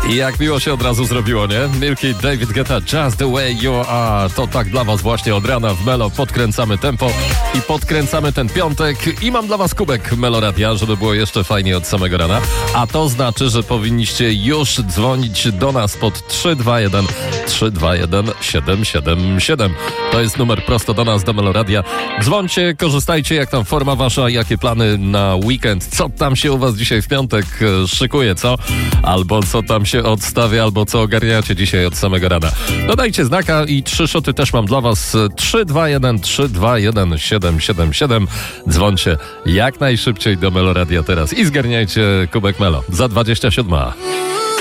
I jak miło się od razu zrobiło, nie? Milky, David Guetta, Just the way you are. To tak dla was właśnie od rana w Melo. Podkręcamy tempo i podkręcamy ten piątek. I mam dla was kubek Meloradia, żeby było jeszcze fajniej od samego rana. A to znaczy, że powinniście już dzwonić do nas pod 321 777. To jest numer prosto do nas, do Meloradia. Dzwońcie, korzystajcie, jak tam forma wasza, jakie plany na weekend, co tam się u was dzisiaj w piątek szykuje, co? Albo co tam się odstawia, albo co ogarniacie dzisiaj od samego rana. No dajcie znaka i 3 szoty też mam dla was. 321 777. Dzwońcie jak najszybciej do Meloradia teraz i zgarniajcie kubek Melo za 27.